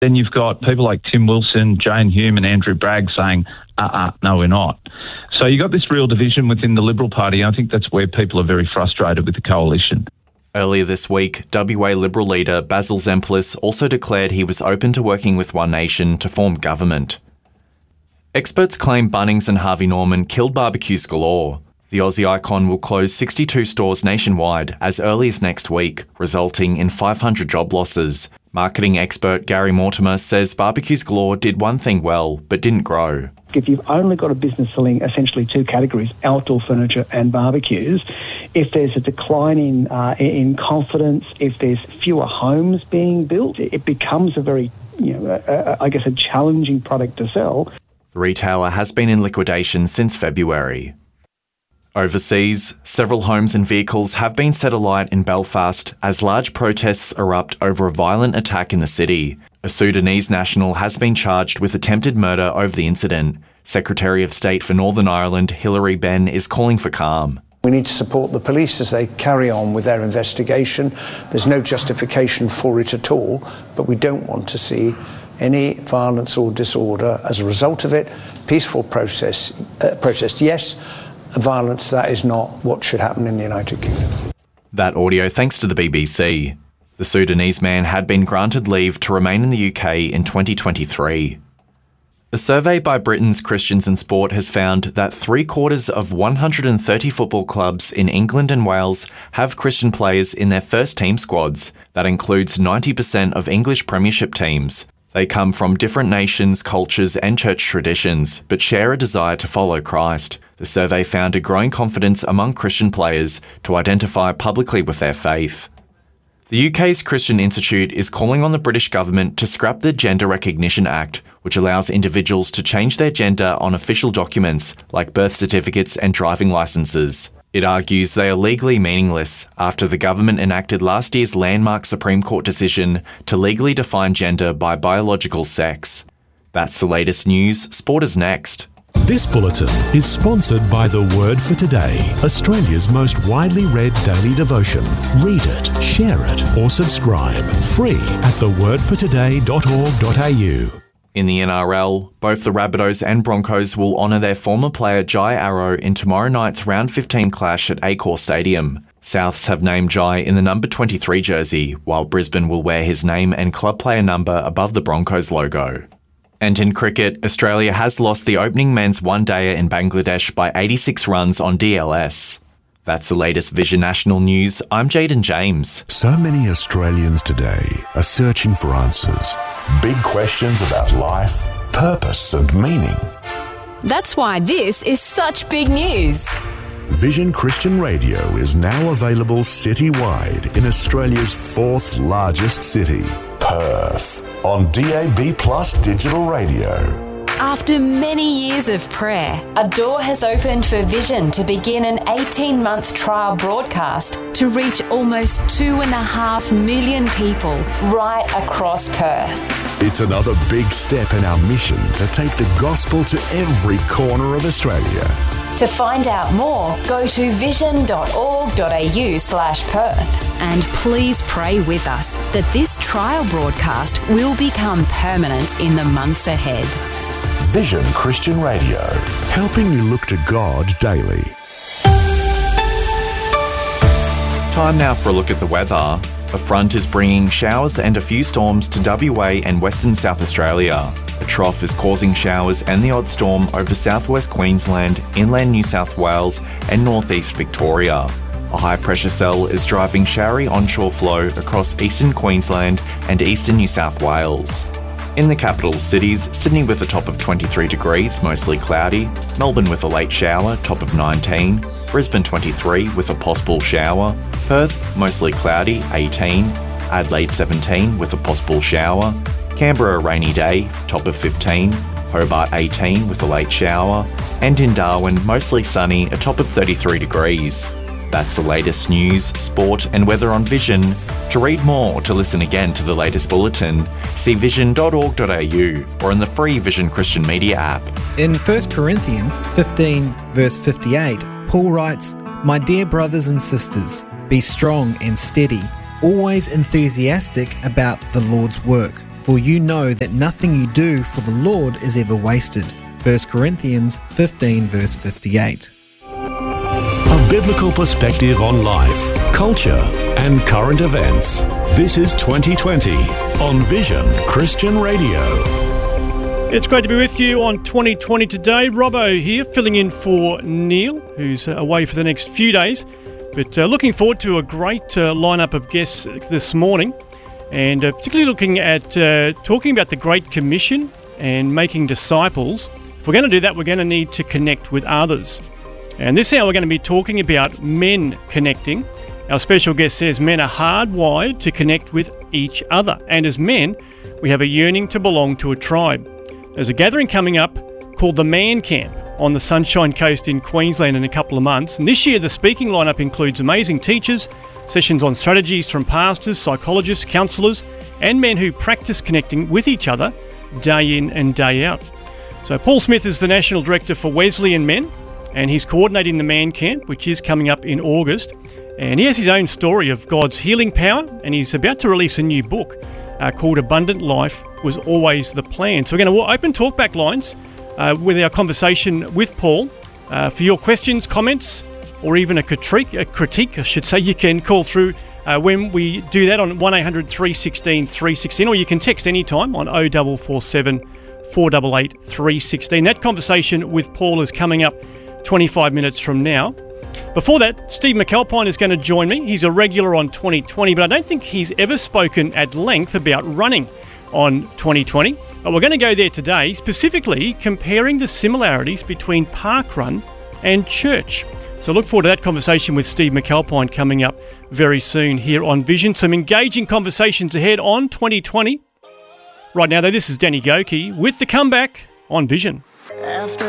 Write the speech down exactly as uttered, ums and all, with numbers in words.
Then you've got people like Tim Wilson, Jane Hume and Andrew Bragg saying, uh-uh, no, we're not. So you've got this real division within the Liberal Party. I think that's where people are very frustrated with the coalition. Earlier this week, W A Liberal leader Basil Zemplis also declared he was open to working with One Nation to form government. Experts claim Bunnings and Harvey Norman killed barbecues galore. The Aussie icon will close sixty-two stores nationwide as early as next week, resulting in five hundred job losses. Marketing expert Gary Mortimer says Barbecues Galore did one thing well, but didn't grow. If you've only got a business selling essentially two categories, outdoor furniture and barbecues, if there's a decline in uh, in confidence, if there's fewer homes being built, it becomes a very, you know, a, a, I guess, a challenging product to sell. The retailer has been in liquidation since February. Overseas, several homes and vehicles have been set alight in Belfast as large protests erupt over a violent attack in the city. A Sudanese national has been charged with attempted murder over the incident. Secretary of State for Northern Ireland, Hilary Benn, is calling for calm. We need to support the police as they carry on with their investigation. There's no justification for it at all, but we don't want to see any violence or disorder as a result of it. Peaceful process, uh, protest, yes. Violence, that is not what should happen in the United Kingdom. That audio thanks to the B B C. The Sudanese man had been granted leave to remain in the U K in twenty twenty-three. A survey by Britain's Christians in Sport has found that three quarters of one hundred thirty football clubs in England and Wales have Christian players in their first team squads. That includes ninety percent of English Premiership teams. They come from different nations, cultures and church traditions, but share a desire to follow Christ. The survey found a growing confidence among Christian players to identify publicly with their faith. The U K's Christian Institute is calling on the British government to scrap the Gender Recognition Act, which allows individuals to change their gender on official documents like birth certificates and driving licences. It argues they are legally meaningless after the government enacted last year's landmark Supreme Court decision to legally define gender by biological sex. That's the latest news. Sport is next. This bulletin is sponsored by The Word for Today, Australia's most widely read daily devotion. Read it, share it, or subscribe. Free at the word for today dot org dot a u. In the N R L, both the Rabbitohs and Broncos will honour their former player Jai Arrow in tomorrow night's round fifteen clash at Accor Stadium. Souths have named Jai in the number twenty-three jersey, while Brisbane will wear his name and club player number above the Broncos logo. And in cricket, Australia has lost the opening men's one-dayer in Bangladesh by eighty-six runs on D L S. That's the latest Vision National News. I'm Jaden James. So many Australians today are searching for answers. Big questions about life, purpose and meaning. That's why this is such big news. Vision Christian Radio is now available citywide in Australia's fourth largest city, Perth, on D A B Plus digital radio. After many years of prayer, a door has opened for Vision to begin an eighteen-month trial broadcast to reach almost two and a half million people right across Perth. It's another big step in our mission to take the gospel to every corner of Australia. To find out more, go to vision dot org dot a u slash Perth. And please pray with us that this trial broadcast will become permanent in the months ahead. Vision Christian Radio, helping you look to God daily. Time now for a look at the weather. A front is bringing showers and a few storms to W A and Western South Australia. A trough is causing showers and the odd storm over southwest Queensland, inland New South Wales and northeast Victoria. A high-pressure cell is driving showery onshore flow across eastern Queensland and eastern New South Wales. In the capital cities, Sydney with a top of twenty-three degrees, mostly cloudy, Melbourne with a late shower, top of nineteen, Brisbane twenty-three with a possible shower, Perth mostly cloudy, eighteen, Adelaide seventeen with a possible shower, Canberra a rainy day, top of fifteen, Hobart eighteen with a late shower, and in Darwin mostly sunny, a top of thirty-three degrees. That's the latest news, sport and weather on Vision. To read more or to listen again to the latest bulletin, see vision dot org dot a u or in the free Vision Christian Media app. In First Corinthians fifteen verse fifty-eight, Paul writes, "My dear brothers and sisters, be strong and steady, always enthusiastic about the Lord's work. for you know that nothing you do for the Lord is ever wasted. First Corinthians fifteen, verse fifty-eight. A biblical perspective on life, culture, and current events. This is twenty twenty on Vision Christian Radio. It's great to be with you on twenty twenty today. Robbo here, filling in for Neil, who's away for the next few days. But uh, looking forward to a great uh, lineup of guests this morning, and uh, particularly looking at uh, talking about the Great Commission and making disciples. If we're going to do that, we're going to need to connect with others. And this hour we're going to be talking about men connecting. Our special guest says men are hardwired to connect with each other. And as men, we have a yearning to belong to a tribe. There's a gathering coming up called the Man Camp on the Sunshine Coast in Queensland in a couple of months. And this year the speaking lineup includes amazing teachers, sessions on strategies from pastors, psychologists, counsellors, and men who practice connecting with each other day in and day out. So Paul Smith is the National Director for Wesleyan Men, and he's coordinating the Man Camp, which is coming up in August. And he has his own story of God's healing power, and he's about to release a new book uh, called Abundant Life Was Always the Plan. So we're going to open talkback lines uh, with our conversation with Paul. Uh, for your questions, comments, or even a critique, a critique, I should say, you can call through uh, when we do that on one eight hundred three one six three one six, or you can text anytime on oh four four seven, four eight eight, three one six. That conversation with Paul is coming up twenty-five minutes from now. Before that, Steve McAlpine is going to join me. He's a regular on twenty twenty, but I don't think he's ever spoken at length about running on twenty twenty. But we're going to go there today, specifically comparing the similarities between parkrun and church. So look forward to that conversation with Steve McAlpine coming up very soon here on Vision. Some engaging conversations ahead on twenty twenty. Right now, though, this is Danny Gokey with The Comeback on Vision. After